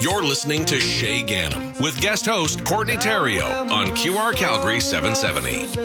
You're listening to Shay Ganem with guest host Courtney Terrio on QR Calgary 770.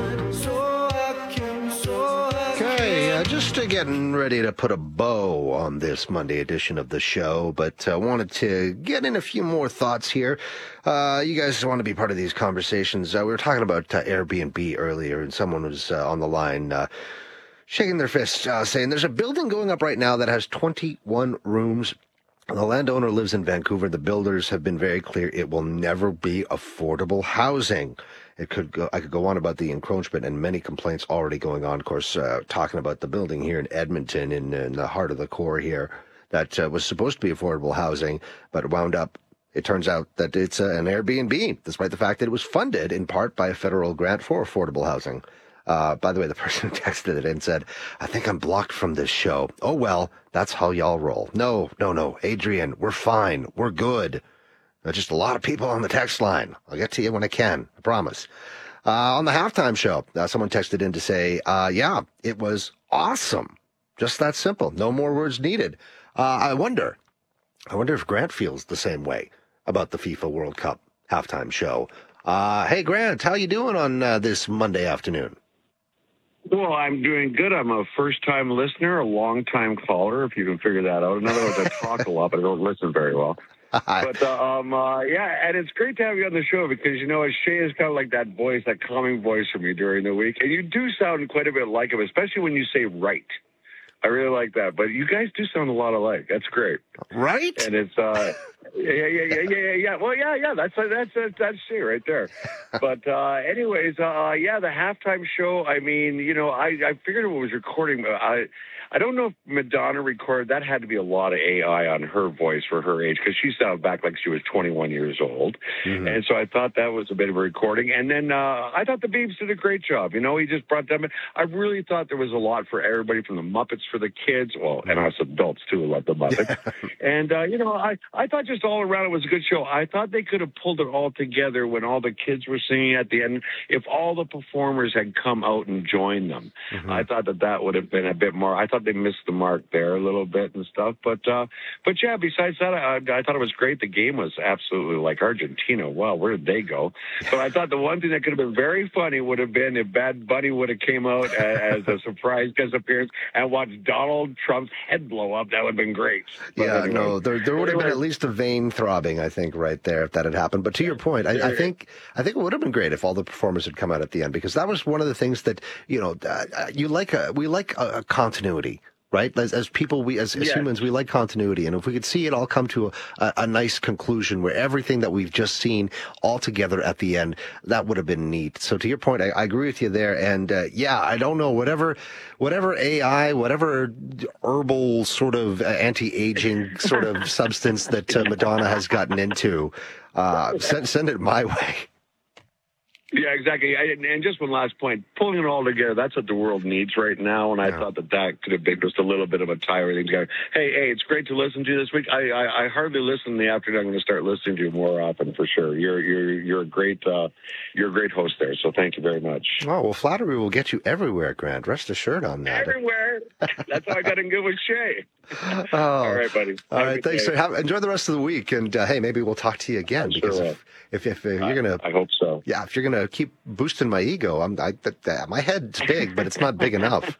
Okay, just getting ready to put a bow on this Monday edition of the show, but wanted to get in a few more thoughts here. You guys want to be part of these conversations. We were talking about Airbnb earlier, and someone was on the line shaking their fist, saying there's a building going up right now that has 21 rooms. The landowner lives in Vancouver. The builders have been very clear it will never be affordable housing. I could go on about the encroachment and many complaints already going on. Of course, talking about the building here in Edmonton, in the heart of the core here, that was supposed to be affordable housing, but wound up. It turns out that it's an Airbnb, despite the fact that it was funded in part by a federal grant for affordable housing. By the way, the person who texted it in said, I think I'm blocked from this show. Oh, well, that's how y'all roll. No, Adrian, we're fine. We're good. Just a lot of people on the text line. I'll get to you when I can. I promise. On the halftime show, someone texted in to say, yeah, it was awesome. Just that simple. No more words needed. I wonder if Grant feels the same way about the FIFA World Cup halftime show. Hey, Grant, how you doing on this Monday afternoon? Well, I'm doing good. I'm a first-time listener, a long-time caller, if you can figure that out. In other words, I talk a lot, but I don't listen very well. But, yeah, and it's great to have you on the show because, you know, Shay is kind of like that voice, that calming voice for me during the week. And you do sound quite a bit like him, especially when you say right. I really like that. But you guys do sound a lot alike. That's great. Right? And it's, yeah. Well, yeah. That's Shay right there. But anyways, yeah, the halftime show. I mean, you know, I figured it was recording. I don't know if Madonna recorded. That had to be a lot of AI on her voice for her age because she sounded back like she was 21 years old. Mm-hmm. And so I thought that was a bit of a recording. And then I thought the Beebs did a great job. You know, he just brought them in. I really thought there was a lot for everybody, from the Muppets for the kids, well, and us adults too love the Muppets. And you know, I thought just all around it was a good show. I thought they could have pulled it all together when all the kids were singing at the end. If all the performers had come out and joined them, I thought that would have been a bit more. I thought they missed the mark there a little bit and stuff. But yeah, besides that, I thought it was great. The game was absolutely like Argentina. Wow, where did they go? But I thought the one thing that could have been very funny would have been if Bad Bunny would have came out as a surprise guest appearance and watched Donald Trump's head blow up. That would have been great. But yeah, anyway. no, there would have been at least a vein throbbing, I think, right there if that had happened. But to your point, I think it would have been great if all the performers had come out at the end, because that was one of the things that, you know, we like a continuity. Right? As people, as humans, we like continuity. And if we could see it all come to a nice conclusion where everything that we've just seen all together at the end, that would have been neat. So to your point, I agree with you there. And yeah, I don't know, whatever AI, whatever herbal sort of anti-aging sort of substance that Madonna has gotten into, send it my way. Yeah, exactly. And just one last point, pulling it all together, that's what the world needs right now. And I thought that could have been just a little bit of a tiring thing. Hey, it's great to listen to you this week. I hardly listen in the afternoon. I'm going to start listening to you more often for sure. You're a great host there. So thank you very much. Oh, well, flattery will get you everywhere, Grant. Rest assured on that. Everywhere. That's how I got in good with Shay. Oh. All right, buddy. All right, thanks. Enjoy the rest of the week. And hey, maybe we'll talk to you again. Because if you're going to... I hope so. Yeah, if you're going to keep boosting my ego, my head's big, but it's not big enough.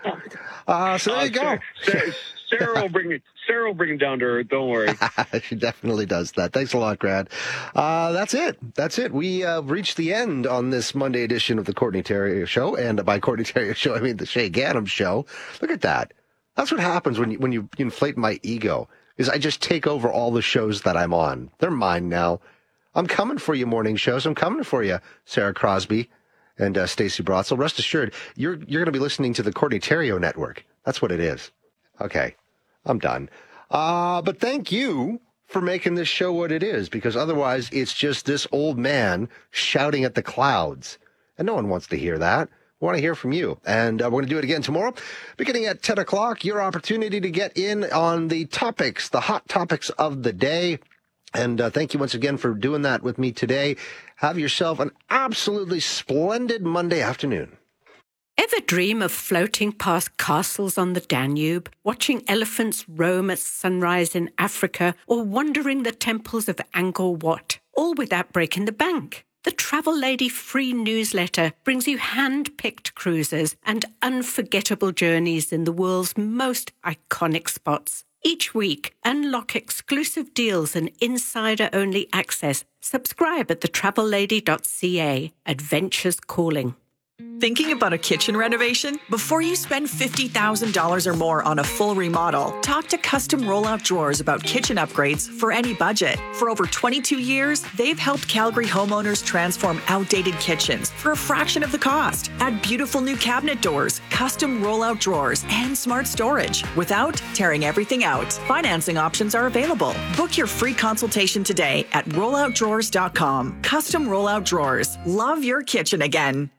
So there you go. Sarah will bring it down to earth. Don't worry. She definitely does that. Thanks a lot, Grant. That's it. We reached the end on this Monday edition of the Courtney Terrio Show. And by Courtney Terrio Show, I mean the Shay Ganem Show. Look at that. That's what happens when you inflate my ego, is I just take over all the shows that I'm on. They're mine now. I'm coming for you, morning shows. I'm coming for you, Sarah Crosby and Stacey Brotzel. Rest assured, you're going to be listening to the Courtney Terrio Network. That's what it is. Okay, I'm done. But thank you for making this show what it is, because otherwise it's just this old man shouting at the clouds. And no one wants to hear that. We want to hear from you. And we're going to do it again tomorrow, beginning at 10 o'clock. Your opportunity to get in on the topics, the hot topics of the day. And thank you once again for doing that with me today. Have yourself an absolutely splendid Monday afternoon. Ever dream of floating past castles on the Danube, watching elephants roam at sunrise in Africa, or wandering the temples of Angkor Wat, all without breaking the bank? The Travel Lady free newsletter brings you hand-picked cruises and unforgettable journeys in the world's most iconic spots. Each week, unlock exclusive deals and insider-only access. Subscribe at thetravellady.ca. Adventures calling. Thinking about a kitchen renovation? Before you spend $50,000 or more on a full remodel, talk to Custom Rollout Drawers about kitchen upgrades for any budget. For over 22 years, they've helped Calgary homeowners transform outdated kitchens for a fraction of the cost. Add beautiful new cabinet doors, custom rollout drawers, and smart storage without tearing everything out. Financing options are available. Book your free consultation today at rolloutdrawers.com. Custom Rollout Drawers. Love your kitchen again.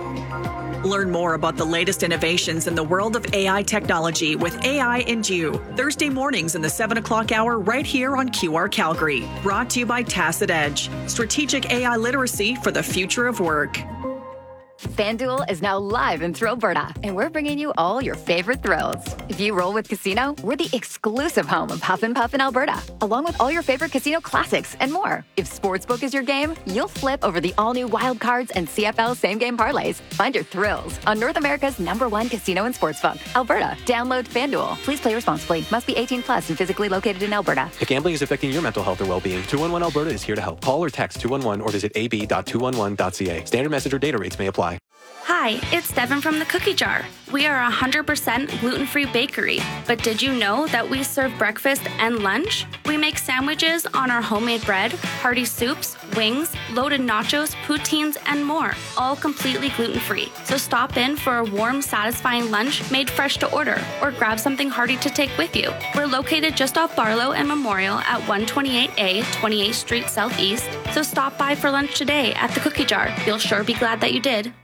Learn more about the latest innovations in the world of AI technology with AI and You, Thursday mornings in the 7 o'clock hour right here on QR Calgary. Brought to you by Tacit Edge, strategic AI literacy for the future of work. FanDuel is now live in Thrillberta, and we're bringing you all your favorite thrills. If you roll with Casino, we're the exclusive home of Huff and Puff in Alberta, along with all your favorite casino classics and more. If Sportsbook is your game, you'll flip over the all-new Wild Cards and CFL same-game parlays. Find your thrills on North America's #1 casino and sportsbook, Alberta. Download FanDuel. Please play responsibly. Must be 18 plus and physically located in Alberta. If gambling is affecting your mental health or well-being, 211 Alberta is here to help. Call or text 211 or visit ab.211.ca. Standard message or data rates may apply. Hi, it's Devin from the Cookie Jar. We are a 100% gluten-free bakery, but did you know that we serve breakfast and lunch? We make sandwiches on our homemade bread, hearty soups, wings, loaded nachos, poutines, and more, all completely gluten-free. So stop in for a warm, satisfying lunch made fresh to order, or grab something hearty to take with you. We're located just off Barlow and Memorial at 128A, 28th Street Southeast, so stop by for lunch today at the Cookie Jar. You'll sure be glad that you did.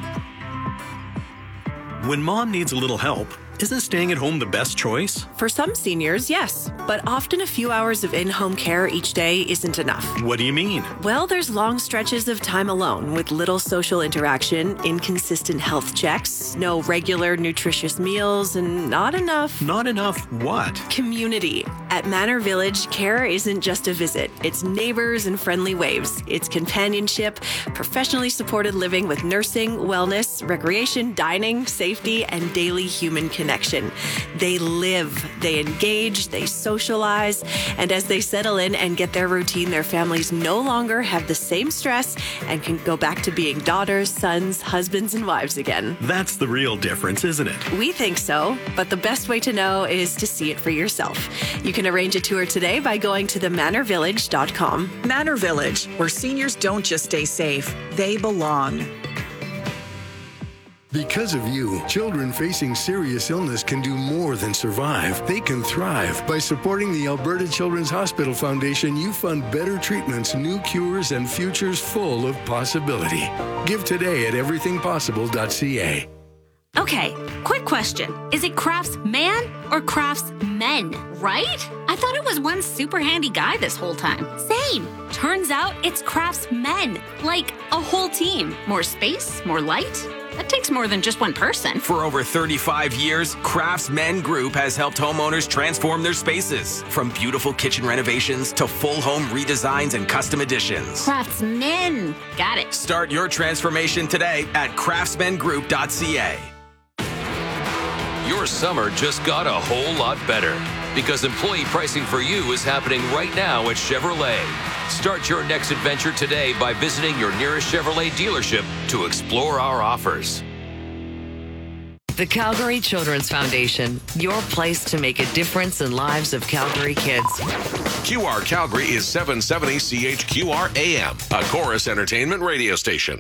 When mom needs a little help, isn't staying at home the best choice? For some seniors, yes. But often a few hours of in-home care each day isn't enough. What do you mean? Well, there's long stretches of time alone with little social interaction, inconsistent health checks, no regular nutritious meals, and not enough... Not enough what? Community. At Manor Village, care isn't just a visit. It's neighbors and friendly waves. It's companionship, professionally supported living with nursing, wellness, recreation, dining, safety, and daily human connection. They live, they engage, they socialize, and as they settle in and get their routine, their families no longer have the same stress and can go back to being daughters, sons, husbands, and wives again. That's the real difference, isn't it? We think so, but the best way to know is to see it for yourself. You can arrange a tour today by going to themanorvillage.com. Manor Village, where seniors don't just stay safe, they belong. Because of you, children facing serious illness can do more than survive. They can thrive. By supporting the Alberta Children's Hospital Foundation, you fund better treatments, new cures, and futures full of possibility. Give today at everythingpossible.ca. Okay, quick question. Is it Craftsman or Craftsmen, right? I thought it was one super handy guy this whole time. Same. Turns out it's Craftsmen, like a whole team. More space, more light. That takes more than just one person. For over 35 years, Craftsmen Group has helped homeowners transform their spaces. From beautiful kitchen renovations to full home redesigns and custom additions. Craftsmen. Got it. Start your transformation today at craftsmengroup.ca. Your summer just got a whole lot better because employee pricing for you is happening right now at Chevrolet. Start your next adventure today by visiting your nearest Chevrolet dealership to explore our offers. The Calgary Children's Foundation, your place to make a difference in lives of Calgary kids. QR Calgary is 770 CHQR AM, a Chorus Entertainment radio station.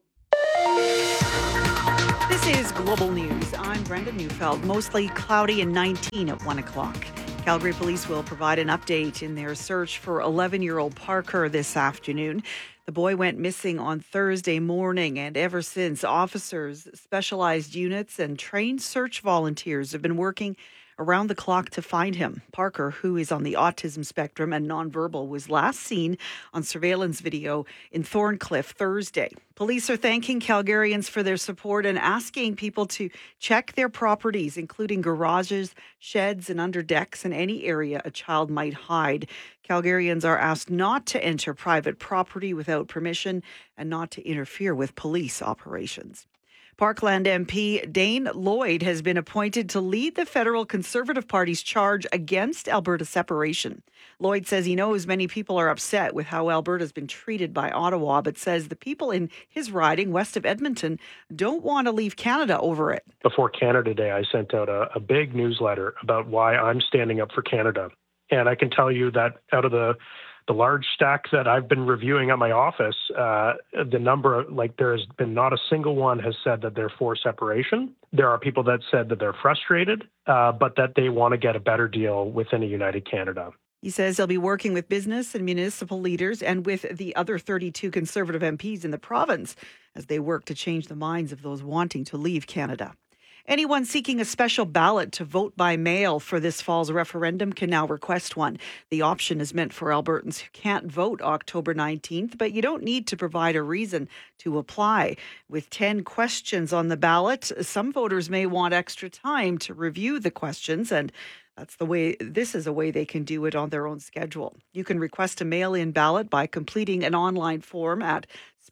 This is Global News. I'm Brenda Neufeld. Mostly cloudy and 19 at 1 o'clock. Calgary Police will provide an update in their search for 11-year-old Parker this afternoon. The boy went missing on Thursday morning, and ever since, officers, specialized units, and trained search volunteers have been working around the clock to find him. Parker, who is on the autism spectrum and nonverbal, was last seen on surveillance video in Thorncliffe Thursday. Police are thanking Calgarians for their support and asking people to check their properties, including garages, sheds, and underdecks, and any area a child might hide. Calgarians are asked not to enter private property without permission and not to interfere with police operations. Parkland MP Dane Lloyd has been appointed to lead the federal Conservative Party's charge against Alberta separation. Lloyd says he knows many people are upset with how Alberta's been treated by Ottawa, but says the people in his riding west of Edmonton don't want to leave Canada over it. Before Canada Day, I sent out a big newsletter about why I'm standing up for Canada. And I can tell you that out of the large stack that I've been reviewing at my office, the number of, there's been not a single one has said that they're for separation. There are people that said that they're frustrated, but that they want to get a better deal within a united Canada. He says he'll be working with business and municipal leaders and with the other 32 Conservative MPs in the province as they work to change the minds of those wanting to leave Canada. Anyone seeking a special ballot to vote by mail for this fall's referendum can now request one. The option is meant for Albertans who can't vote October 19th, but you don't need to provide a reason to apply. With 10 questions on the ballot, some voters may want extra time to review the questions, and this is a way they can do it on their own schedule. You can request a mail-in ballot by completing an online form at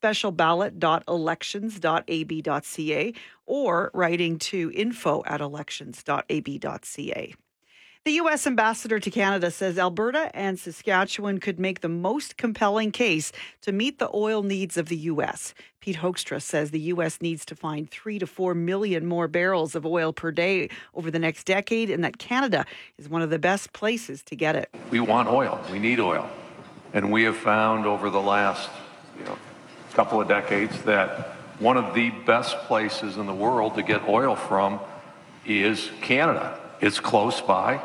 specialballot.elections.ab.ca or writing to info@elections.ab.ca. The U.S. ambassador to Canada says Alberta and Saskatchewan could make the most compelling case to meet the oil needs of the U.S. Pete Hoekstra says the U.S. needs to find 3 to 4 million more barrels of oil per day over the next decade, and that Canada is one of the best places to get it. We want oil. We need oil. And we have found over the last couple of decades that one of the best places in the world to get oil from is Canada. It's close by.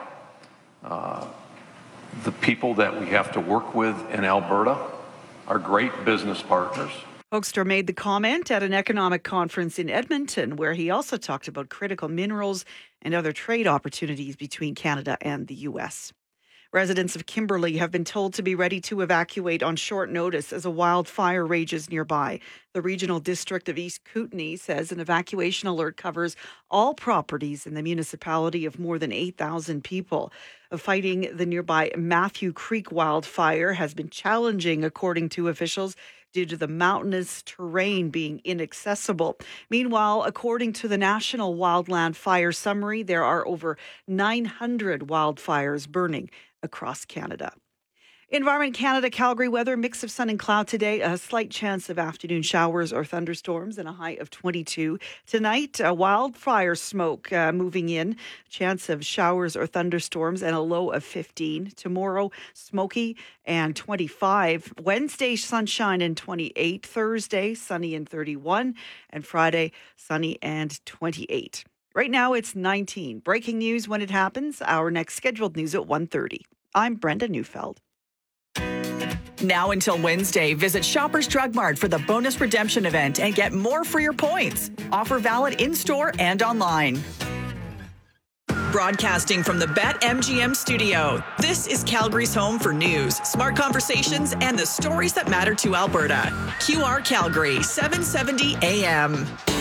The people that we have to work with in Alberta are great business partners. Hoekstra made the comment at an economic conference in Edmonton, where he also talked about critical minerals and other trade opportunities between Canada and the U.S. Residents of Kimberley have been told to be ready to evacuate on short notice as a wildfire rages nearby. The Regional District of East Kootenay says an evacuation alert covers all properties in the municipality of more than 8,000 people. Fighting the nearby Matthew Creek wildfire has been challenging, according to officials, due to the mountainous terrain being inaccessible. Meanwhile, according to the National Wildland Fire Summary, there are over 900 wildfires burning across Canada. Environment Canada, Calgary weather, mix of sun and cloud today, a slight chance of afternoon showers or thunderstorms and a high of 22. Tonight, wildfire smoke moving in, chance of showers or thunderstorms and a low of 15. Tomorrow, smoky and 25. Wednesday, sunshine and 28. Thursday, sunny and 31. And Friday, sunny and 28. Right now, it's 19. Breaking news when it happens. Our next scheduled news at 1:30. I'm Brenda Neufeld. Now until Wednesday, visit Shoppers Drug Mart for the bonus redemption event and get more for your points. Offer valid in-store and online. Broadcasting from the BetMGM studio, this is Calgary's home for news, smart conversations, and the stories that matter to Alberta. QR Calgary, 770 AM.